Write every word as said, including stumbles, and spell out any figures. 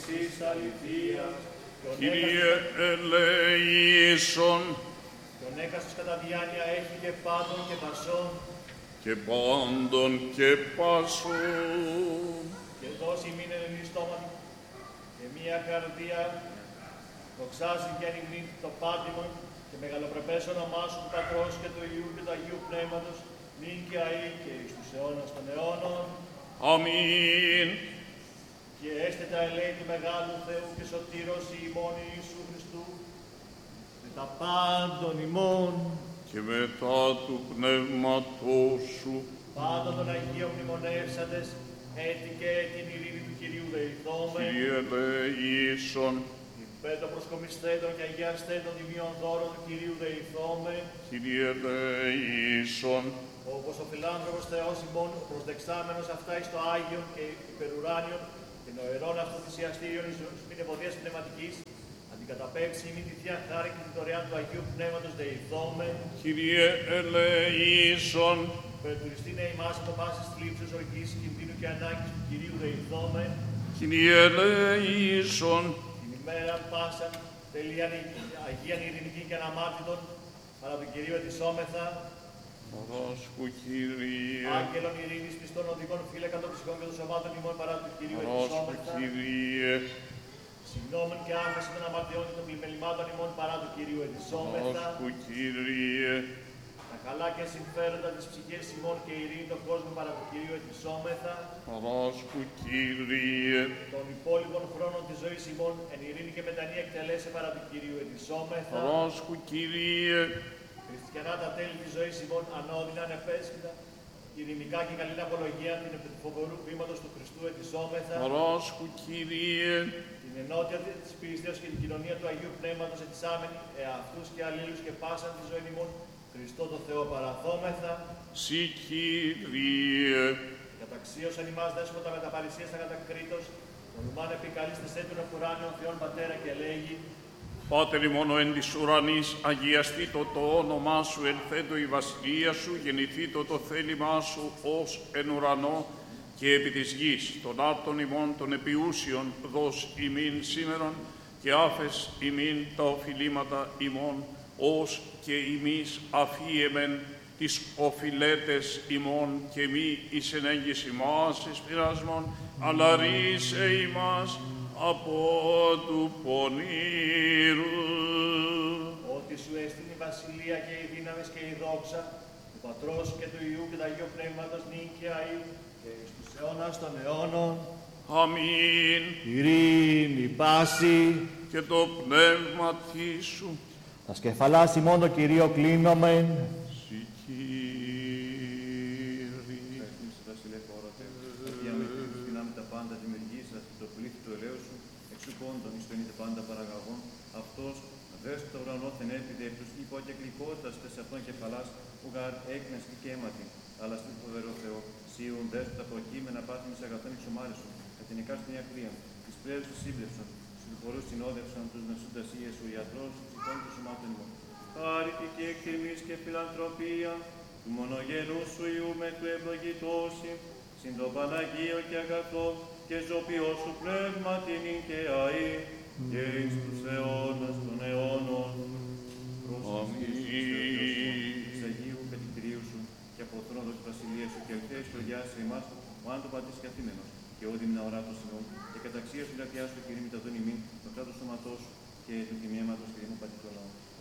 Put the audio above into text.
εσείς αληθείας, Κύριε ελεήσον, τον έκαστος κατά διάνοια έχει και πάντων και πασών, και πάντων και πάσων, και δώσει ημίν ενιστόματι, και μία καρδία δοξάζει και ανυμνεί το πάντιμον, και μεγαλοπρεπές όνομά σου του Πατρός και του Υιού και του Αγίου Πνεύματος, νυν και αεί και εις τους αιώνας των αιώνων. αμήν. Και έστε τα ελέη του Μεγάλου Θεού και Σωτήρος ημών Ιησού Χριστού, με τα πάντων ημών, Και μετά του πνεύματός σου, πάντων των Αγίων μνημονεύσαντες, έτη και την ειρήνη του Κυρίου δεηθώμε, Κύριε ελεήσον, υπέρ των προσκομισθέντων και αγιαστέντων τιμίων δώρων του Κυρίου δεηθώμε, Κύριε ελεήσον, όπως ο φιλάνθρωπος Θεός ημών προσδεξάμενος αυτά εις το Άγιον και υπερουράνιον και νοερών αυτοθυσιαστήριων εις πνευματίας πνευματικής, αντικαταπέμψει ημί τη Θεία Χάρη και την δωρεάν του Αγίου Πνεύματος δεηθώμε, Κύριε ελεήσον, περιτουριστήν ημάς από πάσης θλίψης, οργής, κινδύνου και ανάγκης του Κυρίου δεηθώμε, Κύριε ελεήσον, την ημέρα πάσα τελείαν Αγίαν ειρηνική και αναμάρτητον, παρά του Κυρίου ετισόμεθα, παράσχου Κύριε, άγγελων ειρήνης πιστών οδηγών φύλακα των ψυχών και των σωμάτων ημών παρά του Κυρίου παράσχου ετισόμεθα, Κύριε, συγγνώμων και άφεση των αμαρτιών και των πλημελημάτων ημών παρά του Κυρίου ετισόμεθα, παράσχου Κύριε, τα καλά και συμφέροντα της ψυχής ημών και ειρήνη των κόσμων παρά του Κυρίου ετισόμεθα, παράσχου Κύριε, των υπόλοιπων χρόνων της ζωής ημών εν ειρήνη και μετανία εκτελέσε παρά του Κυρίου ετισόμεθα, παράσχου Κύριε, χριστιανά τα τέλη της ζωής ημών ανώδυνα ανεπέσχυτα, ειρηνικά και καλήν απολογία την επί του φοβερού βήματος του Χριστού ετισόμεθα, παράσχου Κύριε, την ενότητα της πίστεως και την κοινωνία του Αγίου Πνεύματος ετισάμενη εαυτούς και αλλήλους και πάσαν τη ζωή ημών, Χριστό το Θεό παραθόμεθα, σύ Κύριε, καταξίωσαν ημάς δέσποτα με τα παρησίες τα κατακρίτως, τον ουμάν επικαλίστες έτοινο ουράνιον Θεόν Πατέρα και λέγει, Πάτερ ημών εν της ουρανής, αγιαστήτω το όνομά σου, ελθέτω η βασιλεία σου, γεννηθήτω το θέλημά σου ως εν ουρανό και επί της γης. Των άρτων ημών των επιούσιων δώσ' ημίν σήμερον και άφες ημίν τα οφειλήματα ημών, ως και ημείς αφίεμεν τις οφειλέτες ημών και μη εις ενέγγις ημάς εις πειρασμόν, αλλά ρίσε ημάς από του πονήρου. ότι σου έστειλε η βασιλεία και η δύναμη και η δόξα του Πατρός και του Υιού και του Αγίου Πνεύματος νυν και αεί και εις τους αιώνας των αιώνων. Αμήν. Ειρήνη, πάση. Και το πνεύμα σου. Τα σκεφαλάς ημών το Κυρίο κλείνομεν. Συ Κύριε. Δυνάμει τα πάντα δημιουργήσα, το πλήθη του ελαίου σου, εξουκόντων εις το είναι πάντα παραγαγών. Αυτός δες το ουρανό θενέπιδε εκ τους υπό και γλυκότητας τες αυτών κεφαλάς, που γαρ έκνες και κέματι, αλλά στην φοβερό Θεό, σίουν δες τα προκείμενα πάθμις αγαθών εξομάρισον, με την εκάστην ιακρία, της πλέρους της σύμπλευσον, στους χορούς συνόδευσαν τους μεσούντασίες σου, ιατρός, ψυχών και σωμάτων ημών. Χάρητη και εκτιμής και φιλανθρωπία, του μονογενού σου Υιού με του ευλογητώσει, συν το Παναγίο και αγαθό και ζωπιό σου πνεύμα την και αή, και εις τους αιώνας των αιώνων. Αμήν. Της Αγίου Πετικρίου σου και από θρόνο της βασιλείας σου και ελθέης το γιάσαι εμάς, ο αν το πατήσεις καθήμενος, και όδημνα οράτος ημών, και καταξία σου λατιά σου Κυρί μηταδόν ημίν, το κράτος σώματός σου και του κοιμιέματος Κυρί μου πατητό λαό.